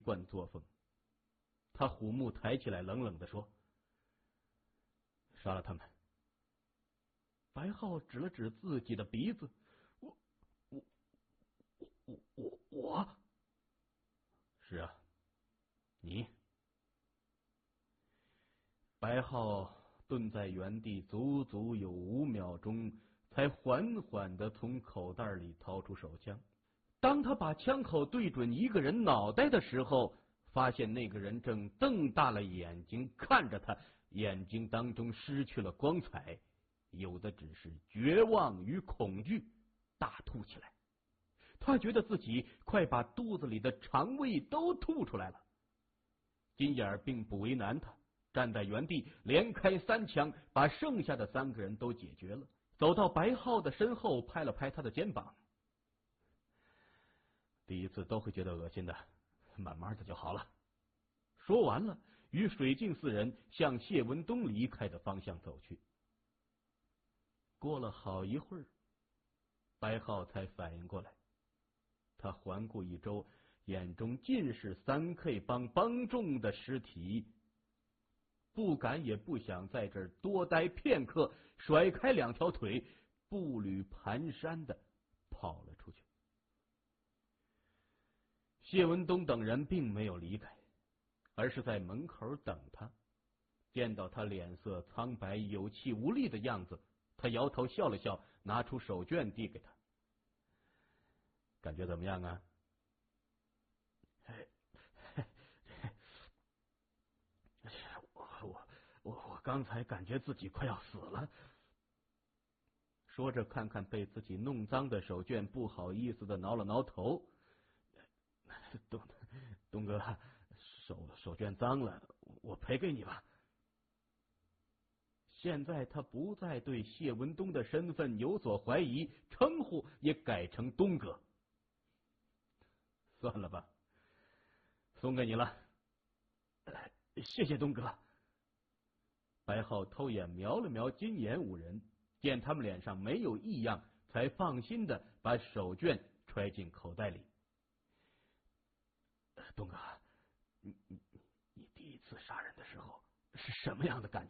惯作风。他虎目抬起来，冷冷地说：“杀了他们。”白浩指了指自己的鼻子：“我。”“是啊，你。”白浩顿在原地足足有5秒钟，才缓缓地从口袋里掏出手枪。当他把枪口对准一个人脑袋的时候，发现那个人正瞪大了眼睛看着他，眼睛当中失去了光彩，有的只是绝望与恐惧，大吐起来。他觉得自己快把肚子里的肠胃都吐出来了。金眼并不为难他，站在原地连开3枪，把剩下的3个人都解决了。走到白浩的身后，拍了拍他的肩膀：“第一次都会觉得恶心的，慢慢的就好了。”说完了，与水镜4人向谢文东离开的方向走去。过了好一会儿，白浩才反应过来，他环顾一周，眼中尽是3K 帮帮众的尸体，不敢也不想在这儿多待片刻，甩开2条腿，步履蹒跚的跑了出去。谢文东等人并没有离开，而是在门口等他。见到他脸色苍白、有气无力的样子，他摇头笑了笑，拿出手绢递给他：“感觉怎么样啊？”“我刚才感觉自己快要死了。”说着看看被自己弄脏的手绢，不好意思的挠了挠头：“东哥，手绢脏了，我赔给你吧。”现在他不再对谢文东的身份有所怀疑，称呼也改成东哥。“算了吧，送给你了。”“谢谢东哥。”白浩偷眼瞄了瞄金岩5人，见他们脸上没有异样，才放心的把手绢揣进口袋里。“东哥，你第一次杀人的时候是什么样的感觉？”